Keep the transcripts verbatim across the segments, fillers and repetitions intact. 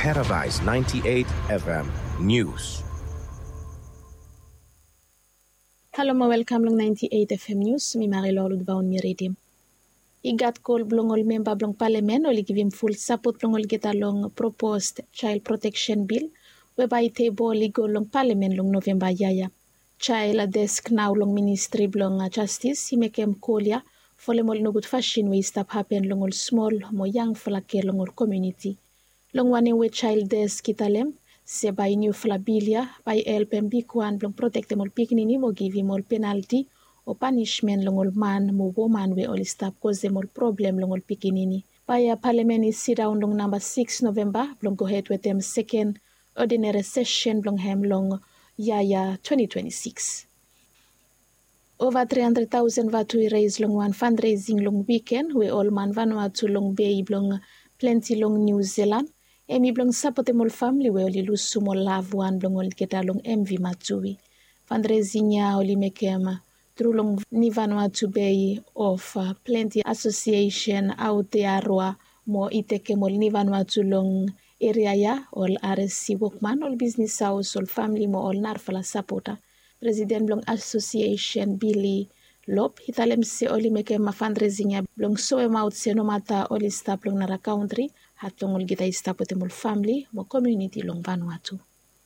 Paradise ninety-eight F M News. Hello mo welcome lang ninety-eight F M News. Mi marilolud vaun mi redim. Igat kol blongol member blong parliament o ligivim full support blongol kita long proposed child protection bill whereby table ligo long parliament long November yaya. Child desk now long ministry blong justice himekem kolia folemol nugut fashion we stop happen longol small mo young flake longol community. Long wane we child desk kitalem se by new flabilia by help and big one blong protect mol piknini mo give mol penalty o punishment longol man mo woman we all stop cause them all problem longol pikinini. By a parliament is sit down long number six November blong go ahead with them second ordinary session blong hem long yaya twenty twenty-six. Over three hundred thousand vatu raise long one fundraising long weekend we all man Vanuatu long bay blong plenty long New Zealand. Emi blong support mol family we oli lose small love one blong oli kita long M V matui. Fundraising ya oli mekema through long ni Vanuatu Bay of uh, plenty association out there roa mo iteke mol ni Vanuatu long area ya all R S C workman all business house all family mo all narfala supporter. President blong association Billy Lop hitalem se oli mekema fundraising ya blong so out se no mata oli stop long nara country hatlong ol gita stop with mol family mo community long Vanuatu.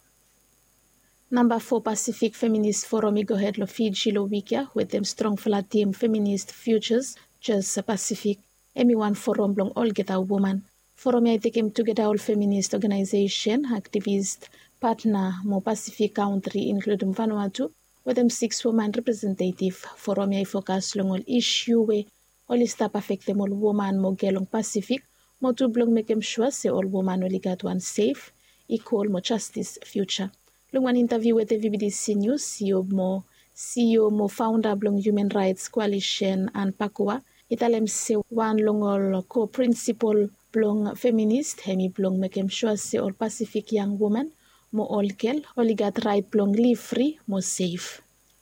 Number four Pacific Feminist Forum go ahead lo Fiji lo weekya with them strong flat team feminist futures just Pacific. Emi one forum blong all get a woman. Forum ya take him together all feminist organization activist partner mo Pacific country including Vanuatu with them six woman representative. Forum ya focus long all issue we all stop affect them all woman mo gelong Pacific mo to blong make them sure say all woman only got one safe equal mo justice future. Long one interview with the V B D C News, C E O mo, C E O mo founder blong Human Rights Coalition and Pakua. Italem se one long all co-principal blong feminist, hemi blong makem sure se all Pacific young woman, mo all kel, only got right blong live free, mo safe.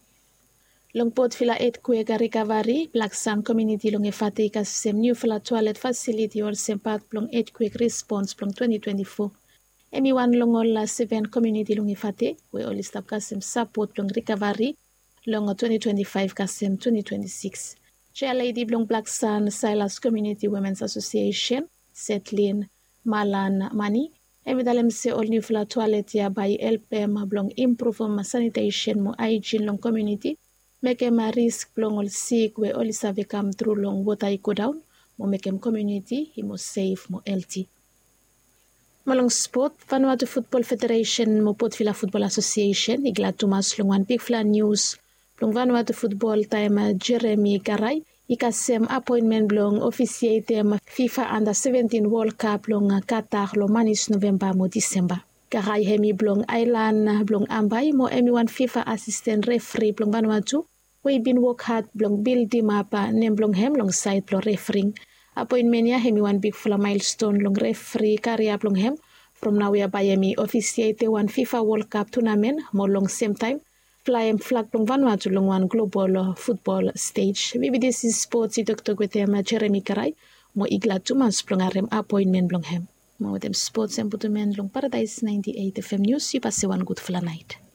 Long Port Fila eight Kwega recovery, Black Sun community long efate kas sem new fila toilet facility or sem part blong eight quick response blong twenty twenty-four. Emi one long all seven community long ifate, we all stop kasem support long recovery long twenty twenty-five kasem twenty twenty-six. Chair Lady blong Black Sun Silas Community Women's Association, Setlin Malan Mani, emi dalem se all new flat toilet ya by help em blong improve on sanitation mo hygiene long community, make em a risk blong all sick we all save come through long water go down, mo make em community, he mo safe mo healthy. Malong sport, Vanuatu Football Federation mo Port Vila Football Association, igla tumas long one big fla news. Long Vanuatu Football time Jeremy Garay, ikasem appointment blong officiate FIFA Under seventeen World Cup long Qatar lo manis November mo December. Garay hemi blong Island blong Ambay mo emi one FIFA assistant referee blong Vanuatu. We been work hard blong build him up nem blong hem long side blong refereeing. Appointment ya hemi one big fla milestone long referee career blong hem. From now we are by hemi officiate one FIFA World Cup tournament mo long same time. Fly and flag long Vanuatu long one global football stage. Maybe this is sports i Doctor Gwetema Jeremy Karay mo igla two months blong arem appointment blong hem. Mo them sports and putumen long Paradise ninety-eight F M News. You pass one good fla night.